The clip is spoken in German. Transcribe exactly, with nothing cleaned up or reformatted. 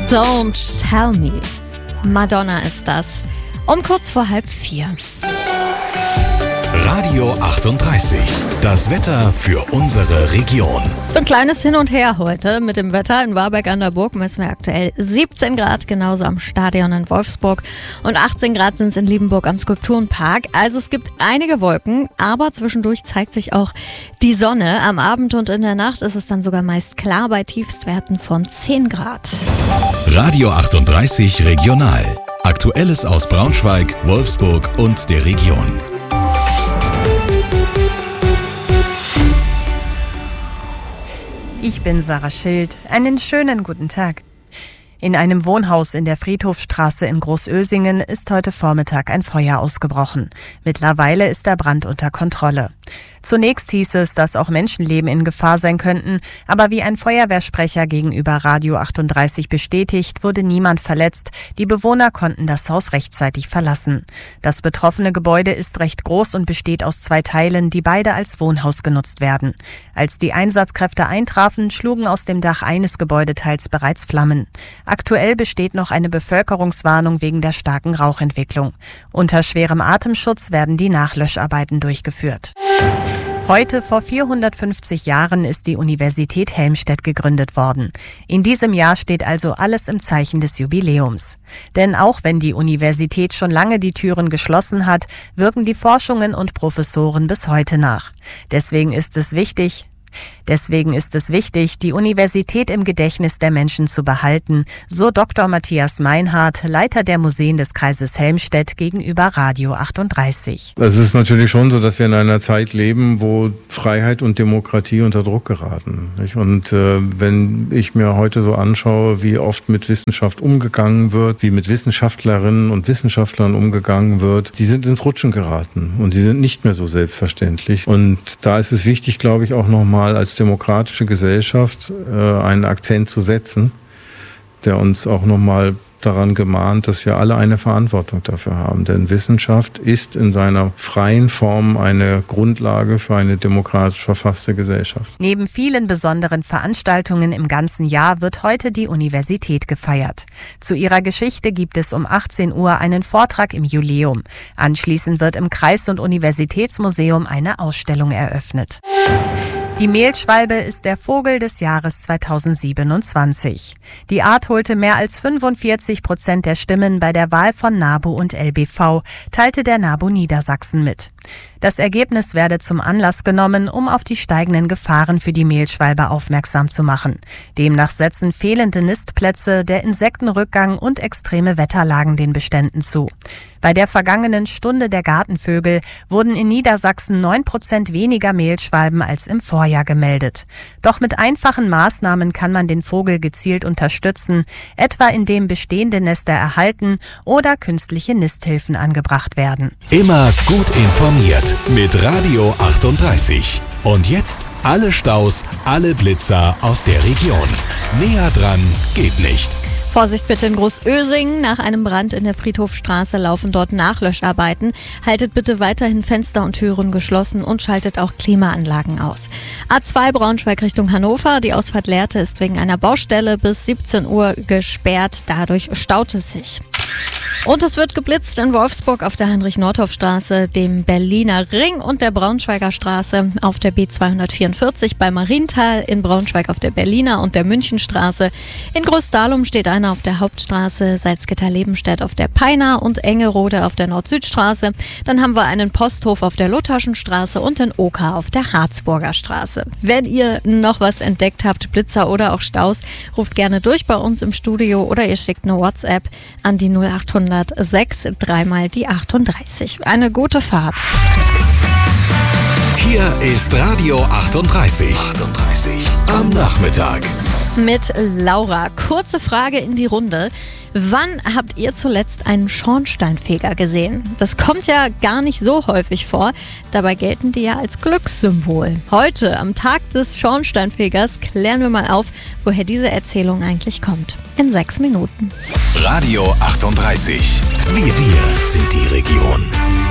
Don't Tell Me. Madonna ist das. Um kurz vor halb vier. Radio achtunddreißig. Das Wetter für unsere Region. So ein kleines Hin und Her heute mit dem Wetter. In Warberg an der Burg messen wir aktuell siebzehn Grad, genauso am Stadion in Wolfsburg. Und achtzehn Grad sind es in Liebenburg am Skulpturenpark. Also es gibt einige Wolken, aber zwischendurch zeigt sich auch die Sonne. Am Abend und in der Nacht ist es dann sogar meist klar bei Tiefstwerten von zehn Grad. Radio achtunddreißig Regional. Aktuelles aus Braunschweig, Wolfsburg und der Region. Ich bin Sarah Schild. Einen schönen guten Tag. In einem Wohnhaus in der Friedhofstraße in Großösingen ist heute Vormittag ein Feuer ausgebrochen. Mittlerweile ist der Brand unter Kontrolle. Zunächst hieß es, dass auch Menschenleben in Gefahr sein könnten, aber wie ein Feuerwehrsprecher gegenüber Radio achtunddreißig bestätigt, wurde niemand verletzt. Die Bewohner konnten das Haus rechtzeitig verlassen. Das betroffene Gebäude ist recht groß und besteht aus zwei Teilen, die beide als Wohnhaus genutzt werden. Als die Einsatzkräfte eintrafen, schlugen aus dem Dach eines Gebäudeteils bereits Flammen. Aktuell besteht noch eine Bevölkerungswarnung wegen der starken Rauchentwicklung. Unter schwerem Atemschutz werden die Nachlöscharbeiten durchgeführt. Heute vor vierhundertfünfzig Jahren ist die Universität Helmstedt gegründet worden. In diesem Jahr steht also alles im Zeichen des Jubiläums. Denn auch wenn die Universität schon lange die Türen geschlossen hat, wirken die Forschungen und Professoren bis heute nach. Deswegen ist es wichtig, Deswegen ist es wichtig, die Universität im Gedächtnis der Menschen zu behalten, so Doktor Matthias Meinhardt, Leiter der Museen des Kreises Helmstedt gegenüber Radio achtunddreißig. Es ist natürlich schon so, dass wir in einer Zeit leben, wo Freiheit und Demokratie unter Druck geraten. Nicht? Und äh, wenn ich mir heute so anschaue, wie oft mit Wissenschaft umgegangen wird, wie mit Wissenschaftlerinnen und Wissenschaftlern umgegangen wird, die sind ins Rutschen geraten und die sind nicht mehr so selbstverständlich. Und da ist es wichtig, glaube ich, auch nochmal als demokratische Gesellschaft äh, einen Akzent zu setzen, der uns auch nochmal daran gemahnt, dass wir alle eine Verantwortung dafür haben. Denn Wissenschaft ist in seiner freien Form eine Grundlage für eine demokratisch verfasste Gesellschaft. Neben vielen besonderen Veranstaltungen im ganzen Jahr wird heute die Universität gefeiert. Zu ihrer Geschichte gibt es um achtzehn Uhr einen Vortrag im Jubiläum. Anschließend wird im Kreis- und Universitätsmuseum eine Ausstellung eröffnet. Die Mehlschwalbe ist der Vogel des Jahres zweitausendsiebenundzwanzig. Die Art holte mehr als fünfundvierzig Prozent der Stimmen bei der Wahl von NABU und L B V, teilte der NABU Niedersachsen mit. Das Ergebnis werde zum Anlass genommen, um auf die steigenden Gefahren für die Mehlschwalbe aufmerksam zu machen. Demnach setzen fehlende Nistplätze, der Insektenrückgang und extreme Wetterlagen den Beständen zu. Bei der vergangenen Stunde der Gartenvögel wurden in Niedersachsen neun Prozent weniger Mehlschwalben als im Vorjahr gemeldet. Doch mit einfachen Maßnahmen kann man den Vogel gezielt unterstützen, etwa indem bestehende Nester erhalten oder künstliche Nisthilfen angebracht werden. Immer gut informiert mit Radio achtunddreißig. Und jetzt alle Staus, alle Blitzer aus der Region. Näher dran geht nicht. Vorsicht bitte in Großösingen. Nach einem Brand in der Friedhofstraße laufen dort Nachlöscharbeiten. Haltet bitte weiterhin Fenster und Türen geschlossen und schaltet auch Klimaanlagen aus. A zwei Braunschweig Richtung Hannover. Die Ausfahrt Lehrte ist wegen einer Baustelle bis siebzehn Uhr gesperrt. Dadurch staut es sich. Und es wird geblitzt in Wolfsburg auf der Heinrich-Nordhoff-Straße, dem Berliner Ring und der Braunschweiger Straße, auf der B zweihundertvierundvierzig bei Marienthal, in Braunschweig auf der Berliner und der Münchenstraße. In Großdahlum steht einer auf der Hauptstraße, Salzgitter-Lebenstedt auf der Peiner und Engerode auf der Nord-Süd-Straße. Dann haben wir einen Posthof auf der Lutherschen Straße und in Oka auf der Harzburger Straße. Wenn ihr noch was entdeckt habt, Blitzer oder auch Staus, ruft gerne durch bei uns im Studio oder ihr schickt eine WhatsApp an die null achthundert sechs, dreimal die achtunddreißig. Eine gute Fahrt. Hier ist Radio achtunddreißig. achtunddreißig am Nachmittag. Mit Laura. Kurze Frage in die Runde. Wann habt ihr zuletzt einen Schornsteinfeger gesehen? Das kommt ja gar nicht so häufig vor. Dabei gelten die ja als Glückssymbol. Heute, am Tag des Schornsteinfegers, klären wir mal auf, woher diese Erzählung eigentlich kommt. In sechs Minuten. Radio achtunddreißig. Wir, wir sind die Region.